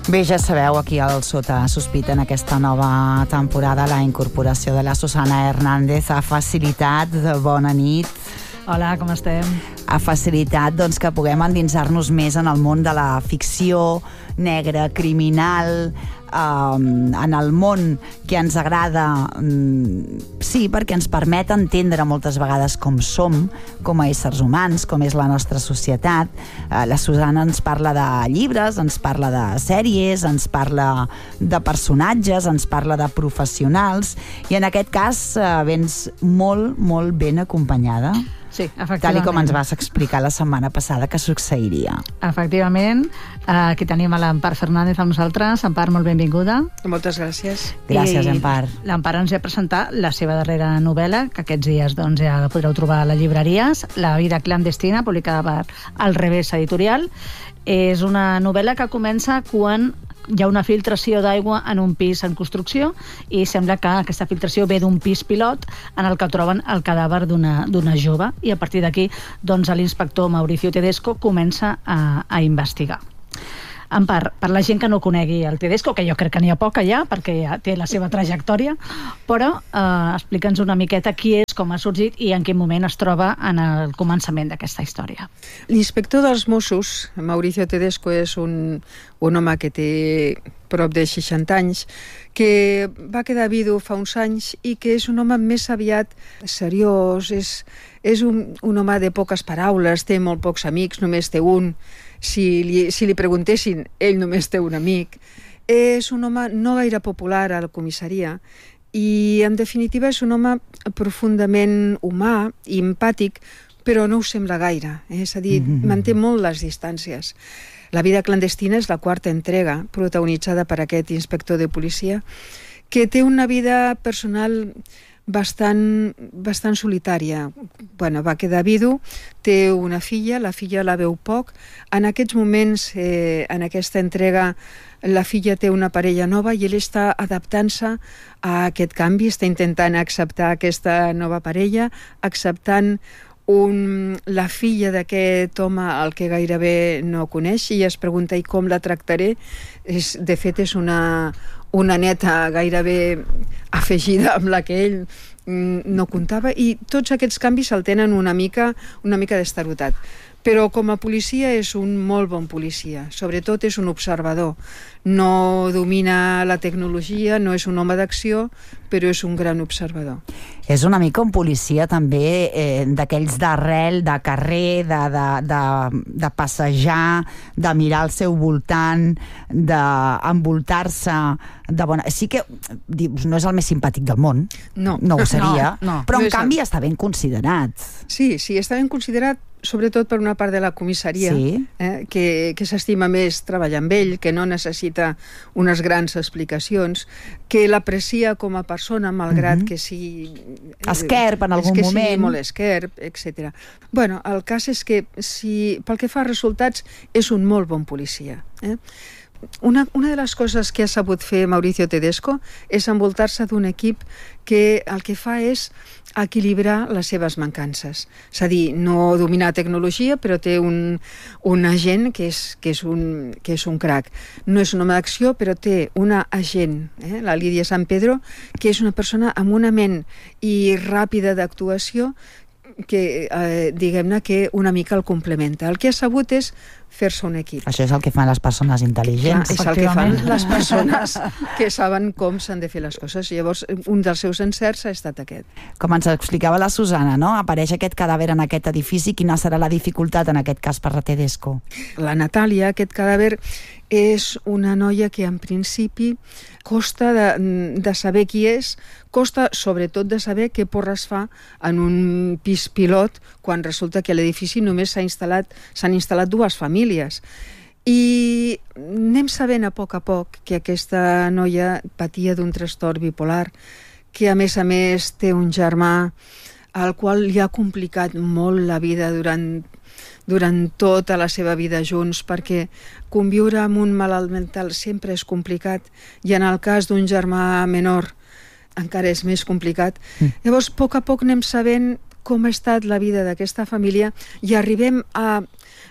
Bé, ja sabeu, aquí al Sota Sospita, en aquesta nova temporada, la incorporació de la Susana Hernández ha facilitat, bona nit. Hola, com estem? Ha facilitat doncs, que puguem endinsar-nos més en el món de la ficció negra, criminal, en el món que ens agrada, sí, perquè ens permet entendre moltes vegades com som, com a éssers humans, com és la nostra societat. La Susana ens parla de llibres, ens parla de sèries, ens parla de personatges, ens parla de professionals, i en aquest cas vens molt, molt ben acompanyada. Sí, efectivament. Tal com ens vas explicar la setmana passada que succeiria. Efectivament. Aquí tenim a l'Empar Fernández amb nosaltres. Empar, molt benvinguda. Moltes gràcies. Gràcies, Empar. L'Empar ens va presentar la seva darrera novel·la, que aquests dies doncs, ja la podreu trobar a les llibreries, La vida clandestina, publicada per Al Revés Editorial. És una novel·la que comença quan hi ha una filtració d'aigua en un pis en construcció i sembla que aquesta filtració ve d'un pis pilot en el que troben el cadàver d'una jove, i a partir d'aquí doncs, l'inspector Mauricio Tedesco comença a investigar. Empar, per la gent que no conegui el Tedesco, que jo crec que n'hi ha poca ja, perquè ja té la seva trajectòria, però explica'ns una miqueta qui és, com ha sorgit i en quin moment es troba en el començament d'aquesta història. L'inspector dels Mossos, Mauricio Tedesco, és un home que té prop de 60 anys, que va quedar vidu fa uns anys i que és un home més aviat seriós, és un home de poques paraules, té molt pocs amics, només té un. Si li preguntessin, ell només té un amic. És un home no gaire popular a la comissaria i, en definitiva, és un home profundament humà i empàtic, però no ho sembla gaire. És a dir, manté molt les distàncies. La vida clandestina és la 4ª entrega, protagonitzada per aquest inspector de policia, que té una vida personal bastant solitària. Bueno, va quedar vidu, té una filla, la filla la veu poc. En aquests moments, en aquesta entrega, la filla té una parella nova i ell està adaptant-se a aquest canvi, està intentant acceptar aquesta nova parella, acceptant la filla d'aquest home al que gairebé no coneix, i es pregunta i com la tractaré. De fet, és una neta gairebé afegida amb la que ell no comptava, i tots aquests canvis el tenen una mica destarotat. Però com a policia és un molt bon policia, sobretot és un observador. No domina la tecnologia, no és un home d'acció, però és un gran observador. És una mica un policia també d'aquells d'arrel, de carrer, de passejar, de mirar al seu voltant, d'envoltar-se de bona... Sí que, dius, no és el més simpàtic del món, no ho seria, però en canvi està ben considerat. Sí, està ben considerat, sobretot per una part de la comissaria, que s'estima més treballar amb ell, que no necessita unes grans explicacions, que l'aprecia com a persona, malgrat que sigui... esquerp en algun moment. Que sigui molt esquerp, etc. Bueno, el cas és que, pel que fa a resultats, és un molt bon policia. Una de les coses que ha sabut fer Mauricio Tedesco és envoltar-se d'un equip que el que fa és equilibrar les seves mancances. És a dir, no domina tecnologia, però té un agent que és un crac. No és un home d'acció, però té una agent, la Lídia San Pedro, que és una persona amb una ment i ràpida d'actuació que, diguem-ne, que una mica el complementa. El que ha sabut és fer-se un equip. Això és el que fan les persones intel·ligents. Clar, és el que fan les persones que saben com s'han de fer les coses. Llavors, un dels seus encerts ha estat aquest. Com ens explicava la Susana, no? Apareix aquest cadàver en aquest edifici. Quina serà la dificultat en aquest cas per la Tedesco? La Natàlia, aquest cadàver, és una noia que en principi costa de saber qui és, costa sobretot de saber què porres fa en un pis pilot quan resulta que a l'edifici només s'han instal·lat 2 famílies. I anem sabent a poc que aquesta noia patia d'un trastorn bipolar, que a més té un germà al qual li ha complicat molt la vida durant tota la seva vida junts, perquè conviure amb un malalt mental sempre és complicat, i en el cas d'un germà menor encara és més complicat. Llavors, a poc anem sabent com ha estat la vida d'aquesta família i arribem a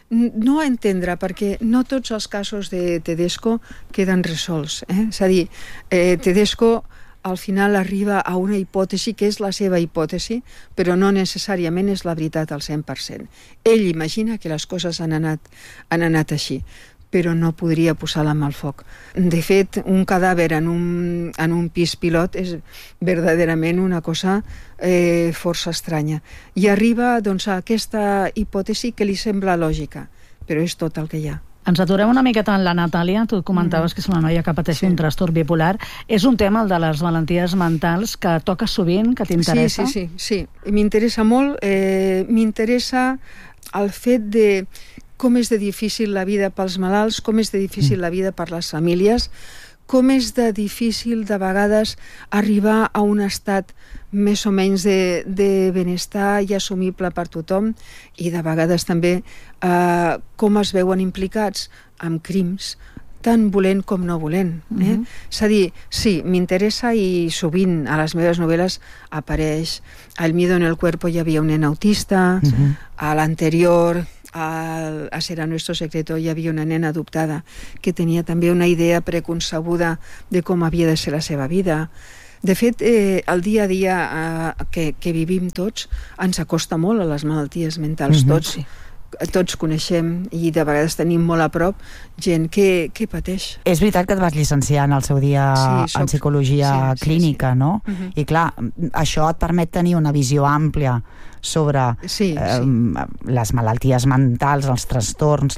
no entendre, perquè no tots els casos de Tedesco queden resolts. És a dir, Tedesco al final arriba a una hipòtesi que és la seva hipòtesi, però no necessàriament és la veritat al 100%. Ell imagina que les coses han anat així, però no podria posar la mà al foc. De fet, un cadàver en un pis pilot és verdaderament una cosa força estranya. I arriba doncs, a aquesta hipòtesi que li sembla lògica, però és tot el que hi ha. Ens aturem una miqueta en la Natàlia. Tu comentaves que és una noia que pateix un trastorn bipolar. És un tema, el de les malalties mentals, que toca sovint, que t'interessa? Sí. M'interessa molt. M'interessa el fet de com és de difícil la vida pels malalts, com és de difícil la vida per les famílies, com és de difícil de vegades arribar a un estat més o menys de benestar i assumible per tothom, i de vegades també com es veuen implicats amb crims tan volent com no volent. És a dir, sí, m'interessa, i sovint a les meves novel·les apareix El miedo en el cuerpo, hi havia un nen autista, a l'anterior, a Será nuestro secreto, hi havia una nena adoptada que tenia també una idea preconcebuda de com havia de ser la seva vida. De fet, el dia a dia que vivim tots ens acosta molt a les malalties mentals. Tots coneixem i de vegades tenim molt a prop gent que pateix. És veritat que et vas llicenciar en el seu dia en psicologia clínica, no? I clar, això et permet tenir una visió àmplia sobre les malalties mentals, els trastorns,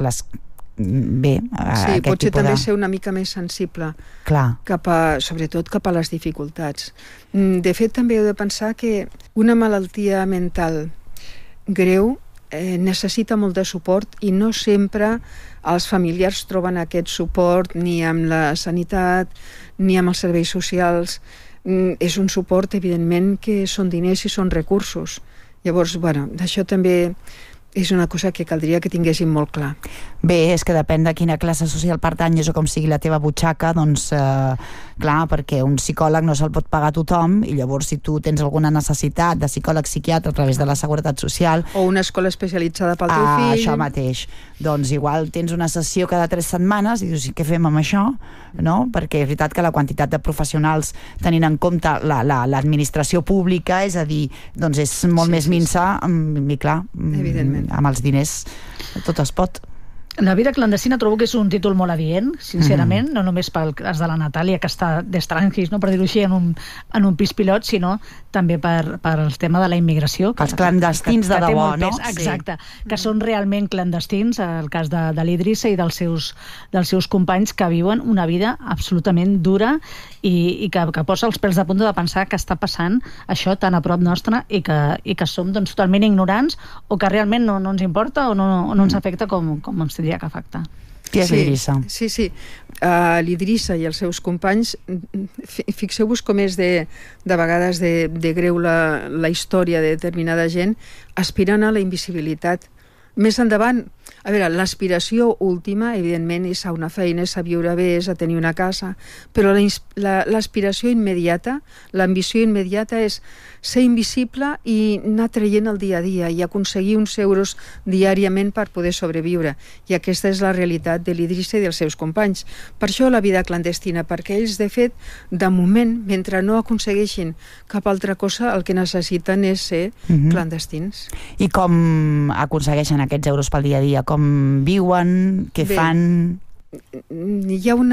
potser també ser una mica més sensible, sobretot cap a les dificultats. De fet, també heu de pensar que una malaltia mental greu necessita molt de suport, i no sempre els familiars troben aquest suport ni amb la sanitat ni amb els serveis socials. És un suport, evidentment, que són diners i són recursos. Llavors, d'això també és una cosa que caldria que tinguéssim molt clar. Bé, és que depèn de quina classe social pertanyes o com sigui la teva butxaca, doncs, clar, perquè un psicòleg no se'l pot pagar a tothom, i llavors si tu tens alguna necessitat de psicòleg psiquiatre a través de la Seguretat Social... O una escola especialitzada pel teu fill... Això mateix. Doncs igual tens una sessió cada 3 setmanes i dius, què fem amb això? No? Perquè és veritat que la quantitat de professionals, tenint en compte l'administració pública, és a dir, doncs és molt més minsa, i clar, amb els diners tot es pot. La vida clandestina trobo que és un títol molt adient, sincerament, no només pel cas de la Natàlia, que està d'estrangis, no, per dir-ho així, en un pis pilot, sinó també per el tema de la immigració. Els clandestins de debò, no? Exacte, que són realment clandestins, el cas de l'Idrissa i dels seus companys, que viuen una vida absolutament dura i que posa els pèls de punta de pensar que està passant això tan a prop nostre i que som totalment ignorants, o que realment no ens importa o no ens afecta com ens tindria que afectar. Qui és l'Idrissa? Sí. L'Idrissa i els seus companys, fixeu-vos com és de vegades de greu la història de determinada gent, aspirant a la invisibilitat. Més endavant, a veure, l'aspiració última, evidentment, és a una feina, és a viure bé, és a tenir una casa, però l'aspiració immediata, l'ambició immediata és ser invisible i anar traient el dia a dia i aconseguir uns euros diàriament per poder sobreviure. I aquesta és la realitat de l'Idrissa i dels seus companys. Per això la vida clandestina, perquè ells, de fet, de moment, mentre no aconsegueixin cap altra cosa, el que necessiten és ser clandestins. I com aconsegueixen aquests euros pel dia a dia? Com viuen? Què fan? Hi ha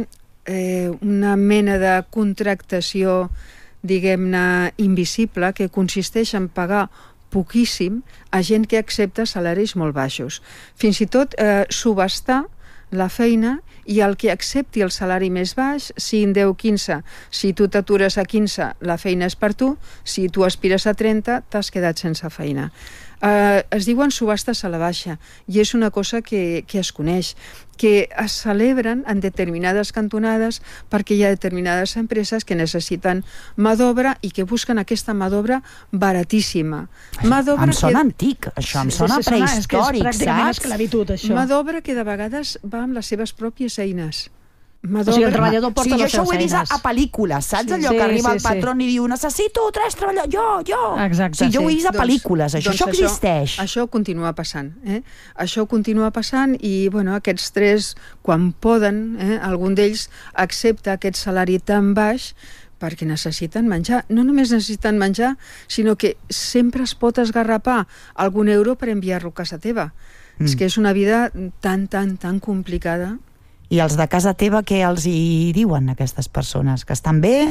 una mena de contractació, diguem-ne, invisible, que consisteix en pagar poquíssim a gent que accepta salaris molt baixos. Fins i tot subhastar la feina, i el que accepti el salari més baix, si en 10, 15, si tu t'atures a 15, la feina és per tu, si tu aspires a 30, t'has quedat sense feina. Es diuen subhastes a la baixa, i és una cosa que es coneix, que es celebren en determinades cantonades perquè hi ha determinades empreses que necessiten mà d'obra i que busquen aquesta mà d'obra baratíssima. Em sona antic, això, em sona prehistòric, saps? Esclavitud, això. Mà d'obra que de vegades va amb les seves pròpies eines. O sigui, el treballador porta les seves eines. Jo això ho he vist a pel·lícules, saps? Allò que arriba el patró i diu, necessito 3 treballadors, jo. Exacte, jo ho he vist a pel·lícules, això existeix. Això continua passant. Això continua passant i, bueno, aquests 3, quan poden, algun d'ells accepta aquest salari tan baix perquè necessiten menjar. No només necessiten menjar, sinó que sempre es pot esgarrapar algun euro per enviar-lo a casa teva. És que és una vida tan complicada. I els de casa teva, què els hi diuen, aquestes persones? Que estan bé?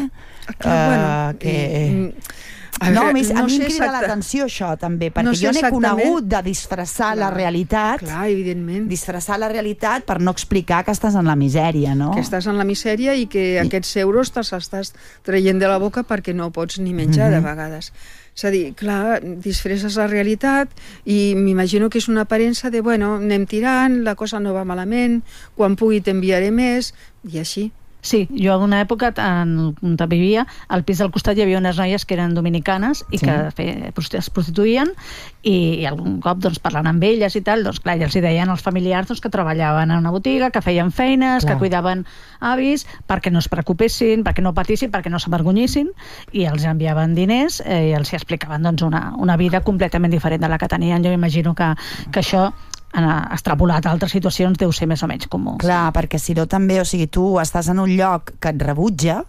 A mi em crida l'atenció això, també, perquè jo n'he conegut de disfressar la realitat. Clar, evidentment. Disfressar la realitat per no explicar que estàs en la misèria, no? Que estàs en la misèria i que aquests euros te'ls estàs traient de la boca perquè no pots ni menjar, de vegades. És a dir, clar, disfresses la realitat i m'imagino que és una aparença de, bueno, anem tirant, la cosa no va malament, quan pugui t'enviaré més, i així. Sí, jo en una època, on vivia, al pis del costat hi havia unes noies que eren dominicanes i que es prostituïen i algun cop, doncs, parlant amb elles i tal, doncs, clar, ja els hi deien als familiars que treballaven en una botiga, que feien feines, que cuidaven avis, perquè no es preocupessin, perquè no patissin, perquè no s'avergonyissin, i els enviaven diners i els explicaven, doncs, una vida completament diferent de la que tenien. Jo m'imagino que això extrapolat a altres situacions deu ser més o menys comú. Clar, perquè si no també, o sigui, tu estàs en un lloc que et rebutja,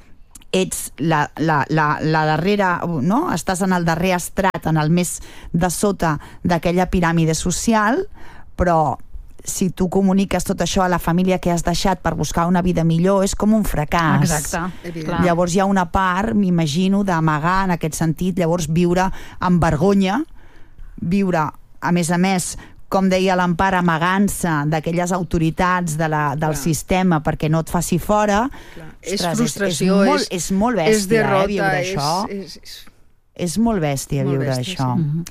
ets la darrera, no? Estàs en el darrer estrat, en el més de sota d'aquella piràmide social, però si tu comuniques tot això a la família que has deixat per buscar una vida millor, és com un fracàs. Exacte. Llavors hi ha una part, m'imagino, d'amagar en aquest sentit, llavors viure amb vergonya, viure, a més, com deia l'Empar, amagant-se d'aquelles autoritats del sistema perquè no et faci fora. És frustració, és molt bèstia, és derrota, viure això. És molt bèstia viure això.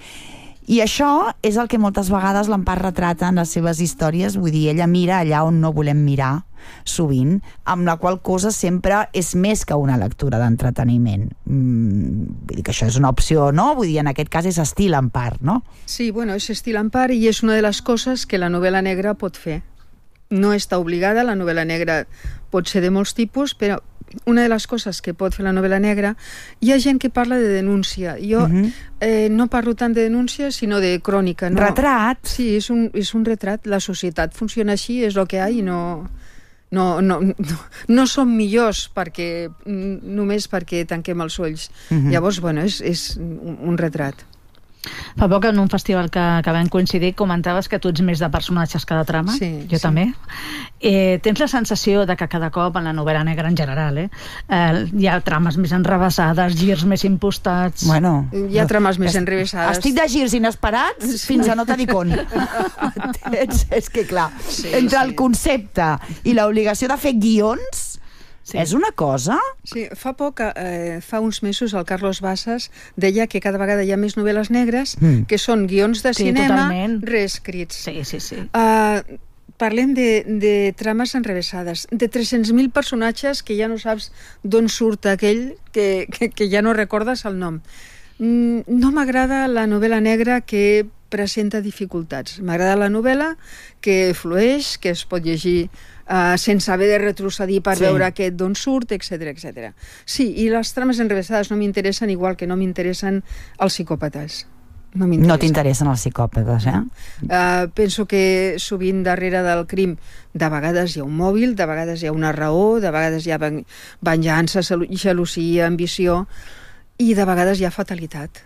I això és el que moltes vegades l'Empar retrata en les seves històries, vull dir, ella mira allà on no volem mirar, sovint, amb la qual cosa sempre és més que una lectura d'entreteniment. Vull dir que això és una opció, no? Vull dir, en aquest cas és estil Empar, no? Sí, bueno, és estil Empar i és una de les coses que la novel·la negra pot fer. No està obligada, la novel·la negra pot ser de molts tipus, però una de les coses que pot fer la novel·la negra, hi ha gent que parla de denúncia. Jo no parlo tant de denúncia, sinó de crònica. No? Retrat. Sí, és un retrat. La societat funciona així, és el que hi ha i no som millors només perquè tanquem els ulls. Llavors, bueno, és un retrat. Fa poc en un festival que vam coincidir comentaves que tu ets més de personatges que de trama. Jo també. Tens la sensació de que cada cop en la novel·la negra en general hi ha trames més enrevessades, girs més impostats. Bueno, hi ha trames més enrevessades. Estic de girs inesperats fins a no te dic on. És que clar, entre el concepte i l'obligació de fer guions, és una cosa? Sí, fa uns mesos el Carlos Bassas deia que cada vegada hi ha més novel·les negres que són guions de cinema reescrits. Sí. Parlem de trames enrevessades, de 300.000 personatges que ja no saps d'on surt aquell que ja no recordes el nom. No m'agrada la novel·la negra que presenta dificultats. M'agrada la novel·la que flueix, que es pot llegir sense haver de retrocedir per veure aquest d'on surt, etc. Sí, i les trames enrevessades no m'interessen, igual que no m'interessen els psicòpates. No t'interessen els psicòpates, Penso que sovint darrere del crim de vegades hi ha un mòbil, de vegades hi ha una raó, de vegades hi ha venjança, gelosia, ambició, i de vegades hi ha fatalitat.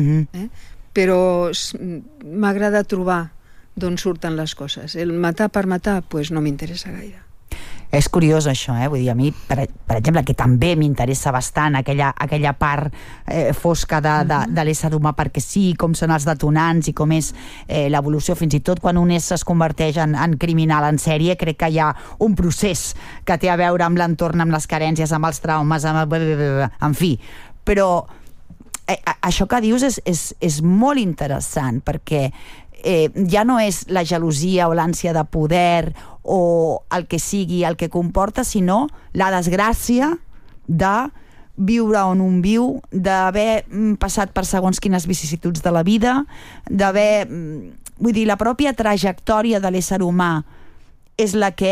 Però m'agrada trobar d'on surten les coses. El matar per matar, doncs no m'interessa gaire. És curiós això, vull dir, a mi, per exemple, que també m'interessa bastant aquella part fosca de l'ésser humà, perquè sí, com són els detonants i com és l'evolució, fins i tot quan un es converteix en criminal en sèrie, crec que hi ha un procés que té a veure amb l'entorn, amb les carències, amb els traumes, en fi. Però això que dius és molt interessant, perquè ja no és la gelosia o l'ànsia de poder o el que sigui el que comporta, sinó la desgràcia de viure on un viu, d'haver passat per segons quines vicissituds de la vida, d'haver... Vull dir, la pròpia trajectòria de l'ésser humà és la que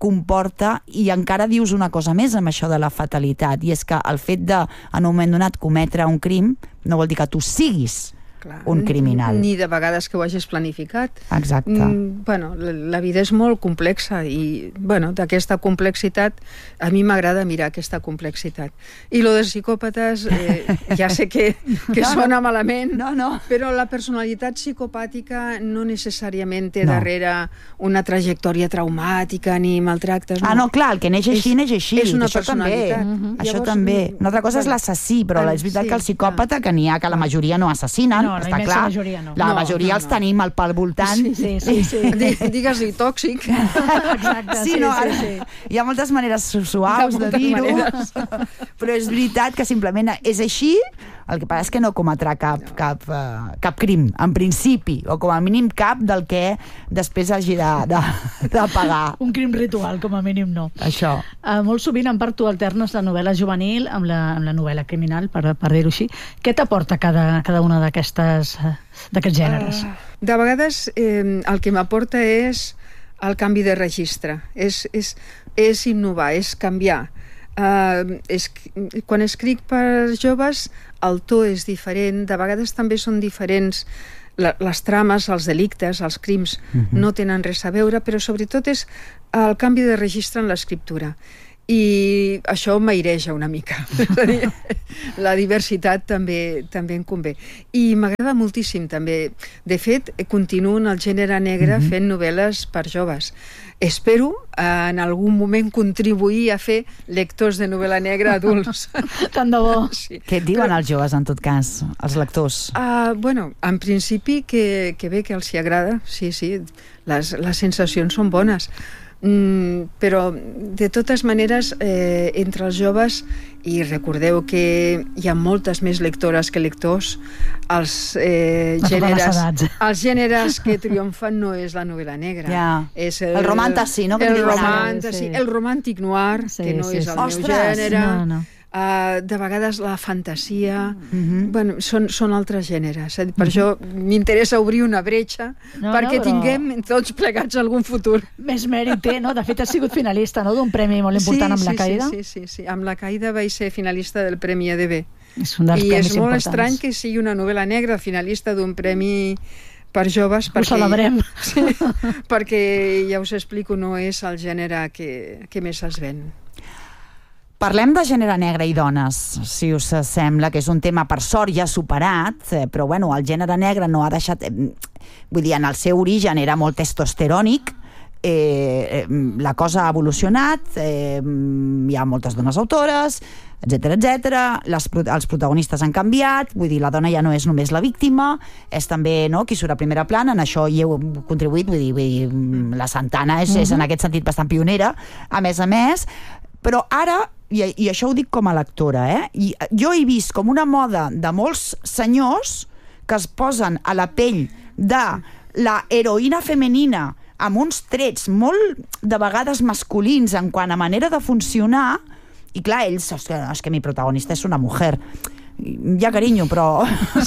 comporta, i encara dius una cosa més amb això de la fatalitat, i és que el fet de, en un moment donat, cometre un crim no vol dir que tu siguis un criminal. Ni de vegades que ho hagis planificat. Exacte. Bueno, la vida és molt complexa i, bueno, d'aquesta complexitat, a mi m'agrada mirar aquesta complexitat. I lo de psicòpates, ja sé que sona malament, però la personalitat psicopàtica no necessàriament té darrere una trajectòria traumàtica ni maltractes. No, clar, el que neix així, neix així. És una això personalitat. També. Això també. Una altra cosa és l'assassí, però és veritat que el psicòpata, que n'hi ha que la majoria no assassinen, està clar. La majoria els tenim al pal voltant. Sí. Digues-hi tòxic. Exacte, sí. Hi ha moltes maneres suaus de dir-ho, però és veritat que simplement és així. El que passa és que no cometrà cap crim, en principi, o com a mínim cap del que després hagi de pagar. Un crim ritual, com a mínim no. Això. Molt sovint en part tu alternes la novel·la juvenil amb la novel·la criminal, per dir-ho així. Què t'aporta cada una d'aquests gèneres? De vegades el que m'aporta és el canvi de registre, és innovar, és canviar. Quan escric per joves el to és diferent, de vegades també són diferents les trames, els delictes, els crims no tenen res a veure, però sobretot és el canvi de registre en l'escriptura. I això m'aireja una mica. La diversitat també em convé. I m'agrada moltíssim també. De fet, continuo en el gènere negre fent novel·les per joves. Espero en algun moment contribuir a fer lectors de novel·la negra adults. Tant de bo. Sí. Què et diuen els joves, en tot cas, els lectors? Bueno, en principi que bé, que els hi agrada. Sí, les sensacions són bones. Però de totes maneres entre els joves, i recordeu que hi ha moltes més lectores que lectors, els gèneres que triomfen no és la novel·la negra, és el romàntic, el romàntic noir, que no és el meu gènere. De vegades la fantasia, bueno, són altres gèneres. Per això m'interessa obrir una bretxa perquè tinguem tots plegats algun futur. Més mèrit té, no? De fet, has sigut finalista d'un premi molt important amb La Caïda. Sí. Amb La Caïda vaig ser finalista del Premi EDB. És un dels premis importants. I és molt estrany que sigui una novel·la negra finalista d'un premi per joves, ho celebrem. Perquè, ja us explico, no és el gènere que més es ven. Parlem de gènere negre i dones, si us sembla, que és un tema per sort ja superat, però bueno, el gènere negre no ha deixat... Vull dir, en el seu origen era molt testosterònic, la cosa ha evolucionat, hi ha moltes dones autores, etcètera, els protagonistes han canviat, vull dir, la dona ja no és només la víctima, és també qui surt a primera plana, en això hi heu contribuït, vull dir, la Santana és en aquest sentit bastant pionera, a més, però ara, i això ho dic com a lectora, i jo he vist com una moda de molts senyors que es posen a la pell de la heroïna femenina amb uns trets molt de vegades masculins en quant a manera de funcionar, i clar, ells, és que mi protagonista és una mujer. Ja, carinyo, però...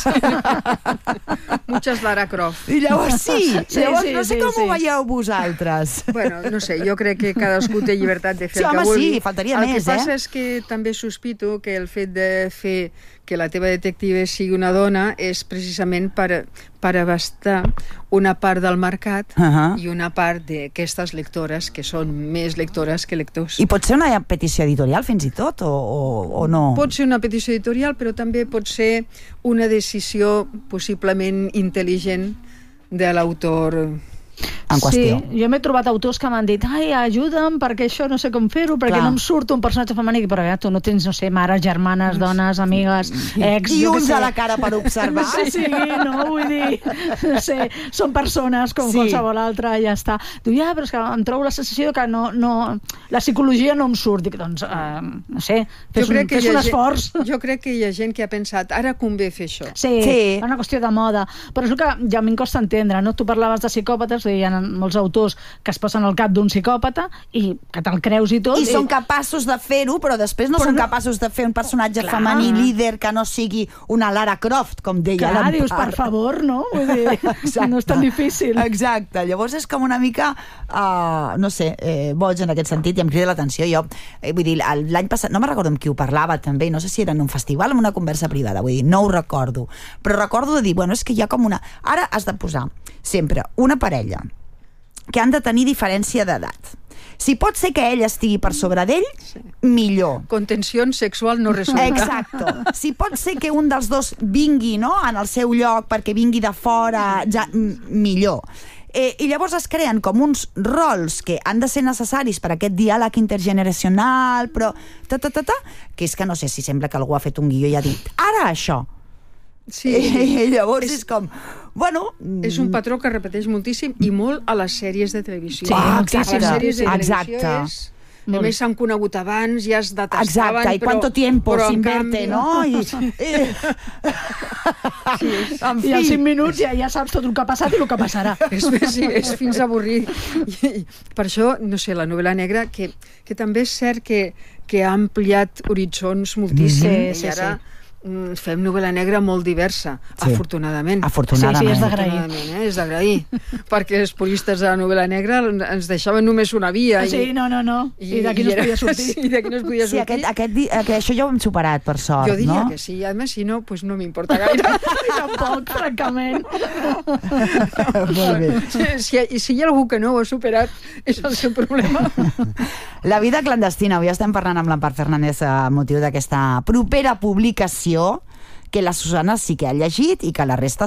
Muchas Lara Croft. I llavors no sé com ho veieu vosaltres. Bueno, no sé, jo crec que cadascú té llibertat de fer el que vulgui. Sí, faltaria més, El que passa és que també sospito que el fet de fer que la teva detective sigui una dona és precisament per abastar una part del mercat i una part d'aquestes lectores que són més lectores que lectors. I pot ser una petició editorial fins i tot o no? Pot ser una petició editorial, però també pot ser una decisió possiblement intel·ligent de l'autor en qüestió. Sí, jo m'he trobat autors que m'han dit ajuda'm perquè això no sé com fer-ho, perquè no em surt un personatge femení, però tu no tens, no sé, mares, germanes, dones, amigues, ex... I ulls a la cara per observar. Sí, no, vull dir, no sé, són persones com qualsevol altra, ja està. Diu, però és que em trobo la sensació que la psicologia no em surt. Dic, doncs, no sé, fes un esforç. Jo crec que hi ha gent que ha pensat, ara convé fer això. Sí, és una qüestió de moda. Però és el que ja m'hi costa entendre, no? Tu parlaves de psicòpates, hi ha molts autors que es posen al cap d'un psicòpata i que te'l creus i tot. I són capaços de fer-ho, però després no són capaços de fer un personatge femení líder que no sigui una Lara Croft, com deia l'Empar. Dius, per favor, no? Vull dir, no és tan difícil. Exacte. Llavors és com una mica, no sé, boig en aquest sentit, i em crida l'atenció. Jo, vull dir, l'any passat, no me'n recordo amb qui ho parlava també, no sé si era en un festival o en una conversa privada, vull dir, no ho recordo. Però recordo de dir, bueno, és que hi ha com una... Ara has de posar sempre una parella que han de tenir diferència d'edat. Si pot ser que ell estigui per sobre d'ell, millor. Contenció sexual no resolta. Exacte. Si pot ser que un dels dos vingui, no?, en el seu lloc perquè vingui de fora, ja millor. I llavors es creen com uns rols que han de ser necessaris per aquest diàleg intergeneracional, però que és que no sé si sembla que algú ha fet un guió i ha dit, ara això. Sí. I llavors és com, bueno... És un patró que repeteix moltíssim i molt a les sèries de televisió. Sí, exacte. A les sèries de televisió és... A més, s'han conegut abans, ja es datastaven... Exacte, i quanto tiempo s'inverte, no? I als 5 minuts ja saps tot el que ha passat i el que passarà. És fins avorrit. Per això, no sé, la novel·la negra, que també és cert que ha ampliat horitzons moltíssim. I ara fem novel·la negra molt diversa, afortunadament. Afortunadament. Sí, és d'agrair. És d'agrair. Perquè els puristes de la novel·la negra ens deixaven només una via. Sí, no. I d'aquí no es podia sortir. Sí, d'aquí no es podia sortir. Sí, això ja ho hem superat, per sort, no? Jo diria que sí, a més, si no, pues no m'importa gaire. Tampoc, francament. Molt bé. Si hi ha algú que no ho ha superat, és el seu problema. La vida clandestina. Avui estem parlant amb l'Empar Fernández a motiu d'aquesta propera publicació que la Susana sí que ha llegit i que la resta